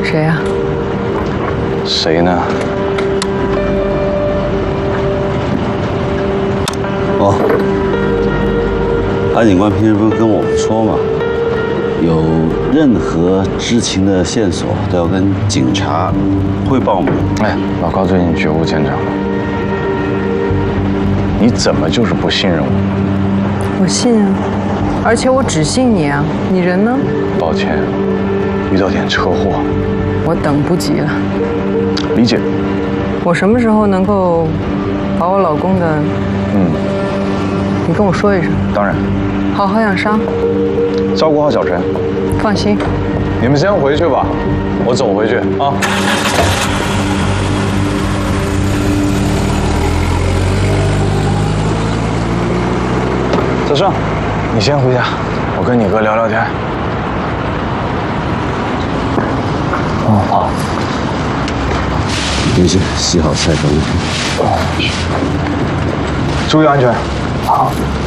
谁呀？ 谁呢？ 哦，潘警官平时不是跟我们说吗？有任何知情的线索都要跟警察汇报吗？ 哎，老高最近觉悟见长了。你怎么就是不信任我？ 我信啊，而且我只信你啊。你人呢？ 抱歉，遇到点车祸。 我等不及了。 理解。 我什么时候能够把我老公的……你跟我说一声。 当然。 好好养伤， 照顾好小陈。 放心。 你们先回去吧，我走回去啊。小盛，你先回家，我跟你哥聊聊天。哦，好。 没事，洗好菜等我。 注意安全。 好。